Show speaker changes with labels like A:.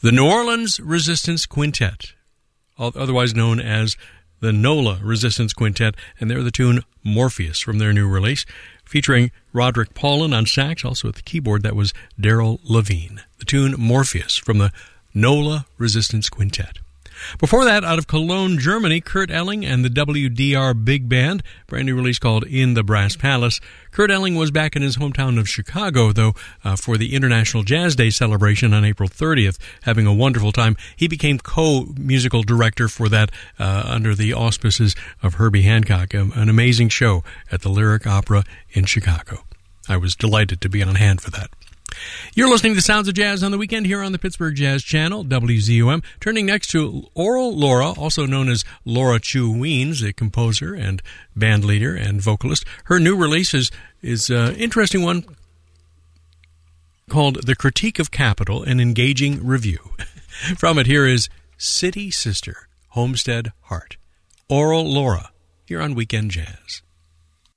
A: The New Orleans Resistance Quintet, otherwise known as the NOLA Resistance Quintet, and they're the tune Morpheus from their new release, featuring Roderick Paulin on sax, also at the keyboard. That was Daryl Levine. The tune Morpheus from the NOLA Resistance Quintet. Before that, out of Cologne, Germany, Kurt Elling and the WDR Big Band, brand new release called In the Brass Palace. Kurt Elling was back in his hometown of Chicago, though, for the International Jazz Day celebration on April 30th, having a wonderful time. He became co-musical director for that under the auspices of Herbie Hancock, an amazing show at the Lyric Opera in Chicago. I was delighted to be on hand for that. You're listening to Sounds of Jazz on the Weekend here on the Pittsburgh Jazz Channel, WZUM. Turning next to Oral Laura, also known as Laura Chu Weens, a composer and band leader and vocalist. Her new release is an interesting one called The Critique of Capital, an Engaging Review. From it, here is City Sister, Homestead Heart. Oral Laura, here on Weekend Jazz.